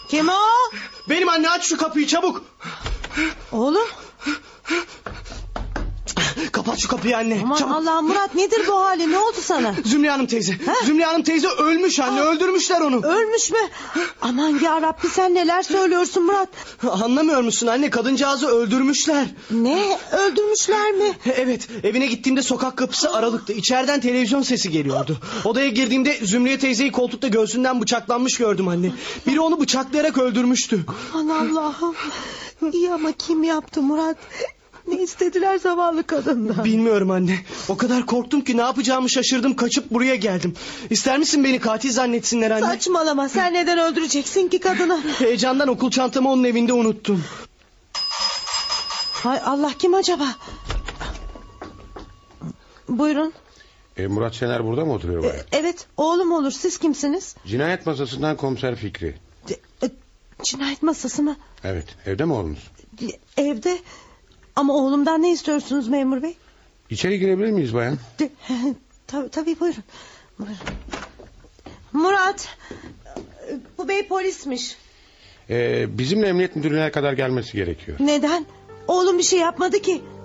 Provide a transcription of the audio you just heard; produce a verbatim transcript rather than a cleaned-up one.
Kim o? Benim anne, aç şu kapıyı çabuk. Oğlum. Kapat şu kapıyı anne. Aman çabuk. Allah'ım Murat, nedir bu hali, ne oldu sana? Zümrüt Hanım teyze. Ha? Zümrüt Hanım teyze ölmüş anne, öldürmüşler onu. Ölmüş mü? Aman yarabbi, sen neler söylüyorsun Murat? Anlamıyor musun anne, kadıncağızı öldürmüşler. Ne, öldürmüşler mi? Evet, evine gittiğimde sokak kapısı aralıktı. İçeriden televizyon sesi geliyordu. Odaya girdiğimde Zümrüt teyzeyi koltukta göğsünden bıçaklanmış gördüm anne. Biri onu bıçaklayarak öldürmüştü. Aman Allah'ım. İyi ama kim yaptı Murat? Ne istediler zavallı kadından? Bilmiyorum anne. O kadar korktum ki ne yapacağımı şaşırdım, kaçıp buraya geldim. İster misin beni katil zannetsinler anne? Saçmalama, sen neden öldüreceksin ki kadını? Heyecandan okul çantamı onun evinde unuttum. Hay Allah, kim acaba? Buyurun. E, Murat Şener burada mı oturuyor bayan? E, evet, oğlum olur. Siz kimsiniz? Cinayet masasından komiser Fikri. E, e, cinayet masası mı? Evet, evde mi oğlunuz? E, evde. Ama oğlumdan ne istiyorsunuz memur bey? İçeri girebilir miyiz bayan? De, tabii, tabii buyurun. Buyurun. Murat, bu bey polismiş. E, bizimle emniyet müdürlüğüne kadar gelmesi gerekiyor. Neden? Oğlum bir şey yapmadı ki.